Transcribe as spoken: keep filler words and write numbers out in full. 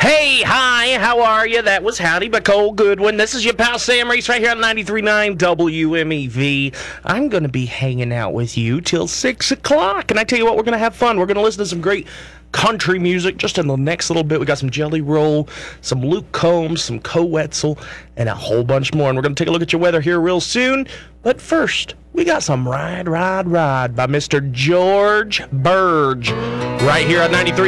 Hey, hi, how are you? That was Howdy by Cole Goodwin. This is your pal Sam Reese right here on ninety-three point nine W M E V. I'm going to be hanging out with you till six o'clock. And I tell you what, we're going to have fun. We're going to listen to some great country music just in the next little bit. We got some Jelly Roll, some Luke Combs, some Co Wetzel, and a whole bunch more. And we're going to take a look at your weather here real soon. But first, we got some Ride, Ride, Ride by Mister George Burge right here on ninety-three.